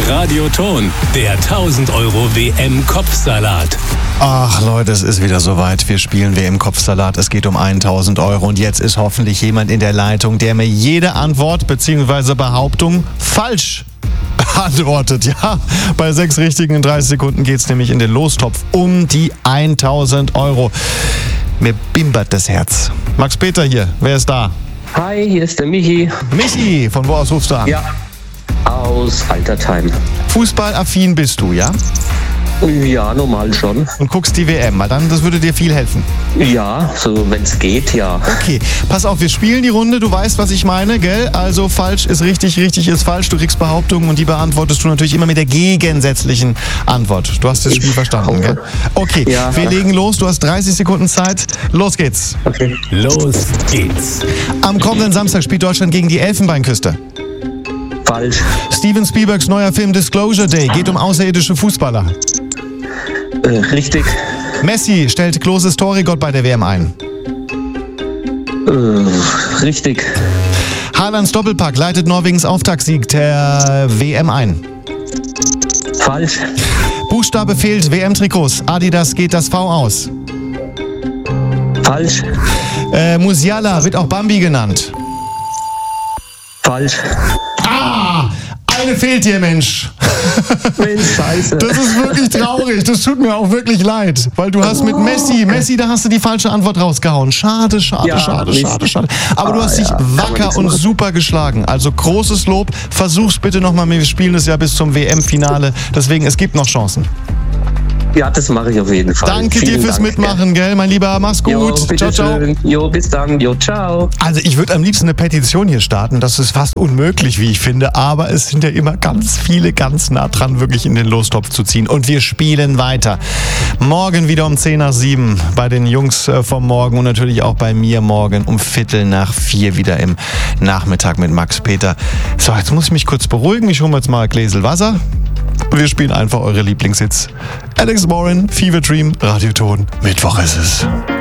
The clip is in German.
Radioton, der 1000 Euro WM-Kopfsalat. Ach Leute, es ist wieder soweit. Wir spielen WM-Kopfsalat. Es geht um 1000 Euro. Und jetzt ist hoffentlich jemand in der Leitung, der mir jede Antwort bzw. Behauptung falsch antwortet. Ja, bei 6 Richtigen in 30 Sekunden geht es nämlich in den Lostopf um die 1000 Euro. Mir bimbert das Herz. Max Peter hier, wer ist da? Hi, hier ist der Michi. Michi, von wo aus rufst du an? Ja, aus Altertheim. Fußballaffin bist du, ja? Ja, normal schon. Und guckst die WM, weil dann, das würde dir viel helfen. Ja, so wenn es geht, ja. Okay, pass auf, wir spielen die Runde, du weißt, was ich meine, gell? Also falsch ist richtig, richtig ist falsch. Du kriegst Behauptungen und die beantwortest du natürlich immer mit der gegensätzlichen Antwort. Du hast das Spiel verstanden, gell? Okay, ja. Wir legen los, du hast 30 Sekunden Zeit. Los geht's. Okay. Los geht's. Am kommenden Samstag spielt Deutschland gegen die Elfenbeinküste. Falsch. Steven Spielbergs neuer Film Disclosure Day geht um außerirdische Fußballer. Richtig. Messi stellt Kloses Torrekord bei der WM ein. Richtig. Haalands Doppelpack leitet Norwegens Auftaktsieg der WM ein. Falsch. Buchstabe fehlt, WM-Trikots. Adidas geht das V aus. Falsch. Musiala wird auch Bambi genannt. Falsch. Ah! Eine fehlt dir, Mensch. Mensch, scheiße. Das ist wirklich traurig. Das tut mir auch wirklich leid. Weil du hast mit Messi, da hast du die falsche Antwort rausgehauen. Schade. Ja, schade. Aber du hast dich ja, wacker und super geschlagen. Also großes Lob. Versuch's bitte nochmal. Wir spielen es ja bis zum WM-Finale. Deswegen, es gibt noch Chancen. Ja, das mache ich auf jeden Fall. Danke Vielen dir fürs Dank, Mitmachen, gell, mein Lieber. Mach's gut. Jo, Ciao, ciao. schön. Jo, bis dann. Jo, ciao. Also ich würde am liebsten eine Petition hier starten. Das ist fast unmöglich, wie ich finde. Aber es sind ja immer ganz viele ganz nah dran, wirklich in den Lostopf zu ziehen. Und wir spielen weiter. Morgen wieder um 7:10 bei den Jungs vom Morgen und natürlich auch bei mir morgen um 3:45 wieder im Nachmittag mit Max Peter. So, jetzt muss ich mich kurz beruhigen. Ich hole mir jetzt mal ein Gläsel Wasser. Und wir spielen einfach eure Lieblingshits. Alex Warren, Fever Dream, Radioton. Mittwoch ist es.